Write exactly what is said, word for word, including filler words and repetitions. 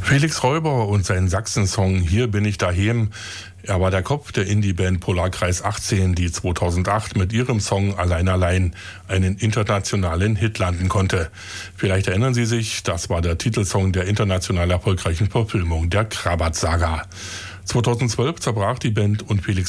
Felix Räuber und sein Sachsen-Song Hier bin ich daheim. Er war der Kopf der Indie-Band Polarkreis achtzehn, die zweitausendacht mit ihrem Song Allein Allein einen internationalen Hit landen konnte. Vielleicht erinnern Sie sich, das war der Titelsong der international erfolgreichen Verfilmung der Krabat-Saga. zweitausendzwölf zerbrach die Band und Felix